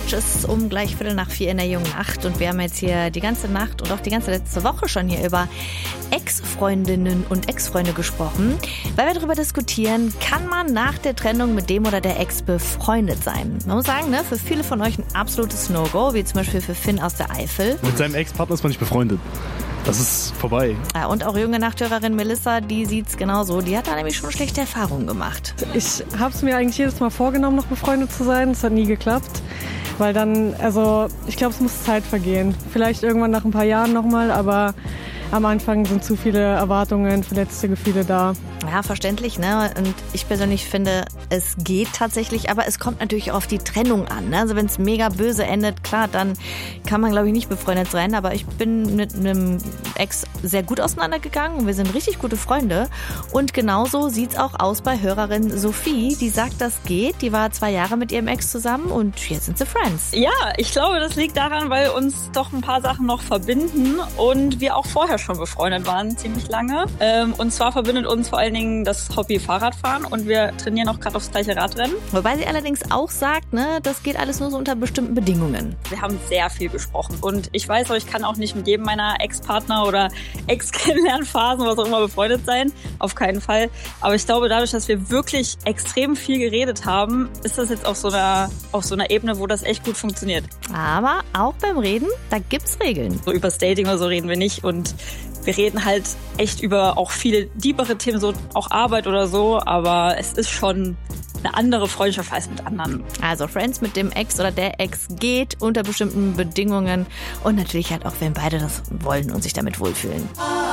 Couch. Es ist um gleich 3:15 in der jungen Nacht und wir haben jetzt hier die ganze Nacht und auch die ganze letzte Woche schon hier über Ex-Freundinnen und Ex-Freunde gesprochen, weil wir darüber diskutieren, kann man nach der Trennung mit dem oder der Ex befreundet sein? Man muss sagen, für viele von euch ein absolutes No-Go, wie zum Beispiel für Finn aus der Eifel. Mit seinem Ex-Partner ist man nicht befreundet. Das ist vorbei. Ja, und auch junge Nachthörerin Melissa, die sieht's genauso. Die hat da nämlich schon schlechte Erfahrungen gemacht. Ich habe es mir eigentlich jedes Mal vorgenommen, noch befreundet zu sein. Das hat nie geklappt. Weil dann, ich glaube, es muss Zeit vergehen. Vielleicht irgendwann nach ein paar Jahren nochmal, aber am Anfang sind zu viele Erwartungen, verletzte Gefühle da. Ja, verständlich, Und ich persönlich finde, es geht tatsächlich, aber es kommt natürlich auf die Trennung an, Also wenn es mega böse endet, klar, dann kann man, glaube ich, nicht befreundet sein. Aber ich bin mit einem Ex sehr gut auseinandergegangen und wir sind richtig gute Freunde. Und genauso sieht's auch aus bei Hörerin Sophie. Die sagt, das geht. Die war 2 Jahre mit ihrem Ex zusammen und jetzt sind sie Friends. Ja, ich glaube, das liegt daran, weil uns doch ein paar Sachen noch verbinden und wir auch vorher schon befreundet waren, ziemlich lange. Und zwar verbindet uns vor allen Dingen das Hobby Fahrradfahren und wir trainieren auch gerade aufs gleiche Radrennen. Wobei sie allerdings auch sagt, das geht alles nur so unter bestimmten Bedingungen. Wir haben sehr viel gesprochen und ich weiß auch, ich kann auch nicht mit jedem meiner Ex-Partner oder Ex-Kennenlernphasen, was auch immer, befreundet sein. Auf keinen Fall. Aber ich glaube, dadurch, dass wir wirklich extrem viel geredet haben, ist das jetzt auf so einer Ebene, wo das echt gut funktioniert. Aber auch beim Reden, da gibt's Regeln. So über das Dating oder so reden wir nicht und wir reden halt echt über auch viele tiefere Themen, so auch Arbeit oder so, aber es ist schon eine andere Freundschaft als mit anderen. Also Friends mit dem Ex oder der Ex geht unter bestimmten Bedingungen und natürlich halt auch, wenn beide das wollen und sich damit wohlfühlen.